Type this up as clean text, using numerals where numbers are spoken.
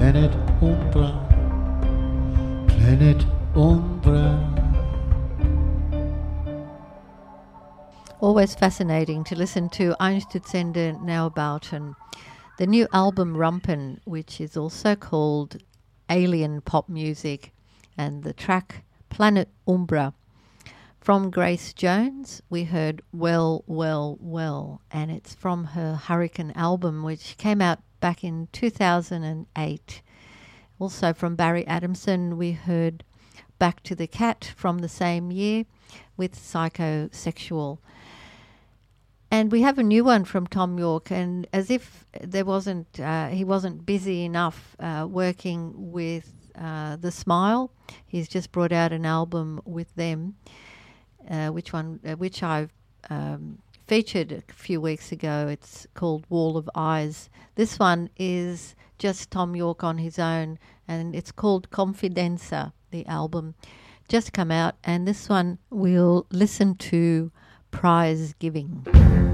Planet Umbra, Planet Umbra. Always fascinating to listen to Einstürzende Neubauten. The new album Rumpen, which is also called Alien Pop Music, and the track Planet Umbra. From Grace Jones, we heard Well, Well, Well, and it's from her Hurricane album, which came out back in 2008. Also from Barry Adamson, we heard Back to the Cat from the same year with Psychosexual. And we have a new one from Tom York, and as if he wasn't busy enough working with The Smile, he's just brought out an album with them, which I've featured a few weeks ago. It's called Wall of Eyes. This one is just Tom York on his own, and it's called Confidenza, the album. Just come out, and this one we'll listen to Prize Giving.